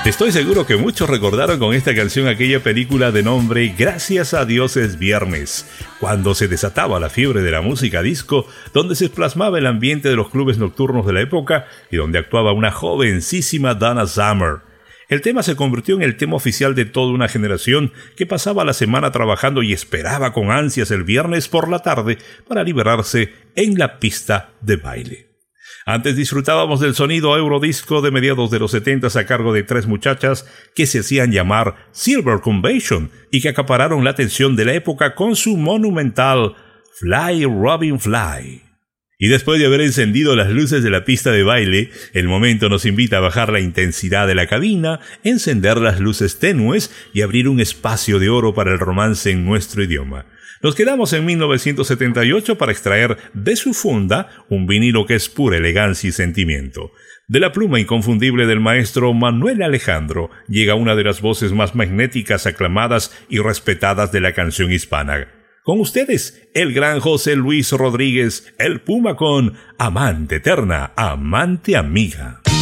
Estoy seguro que muchos recordaron con esta canción aquella película de nombre Gracias a Dios es Viernes, cuando se desataba la fiebre de la música disco, donde se plasmaba el ambiente de los clubes nocturnos de la época y donde actuaba una jovencísima Donna Summer. El tema se convirtió en el tema oficial de toda una generación que pasaba la semana trabajando y esperaba con ansias el viernes por la tarde para liberarse en la pista de baile. Antes disfrutábamos del sonido eurodisco de mediados de los 70 a cargo de tres muchachas que se hacían llamar Silver Convention y que acapararon la atención de la época con su monumental Fly Robin Fly. Y después de haber encendido las luces de la pista de baile, el momento nos invita a bajar la intensidad de la cabina, encender las luces tenues y abrir un espacio de oro para el romance en nuestro idioma. Nos quedamos en 1978 para extraer de su funda un vinilo que es pura elegancia y sentimiento. De la pluma inconfundible del maestro Manuel Alejandro llega una de las voces más magnéticas, aclamadas y respetadas de la canción hispana. Con ustedes, el gran José Luis Rodríguez, el Puma con Amante Eterna, Amante Amiga.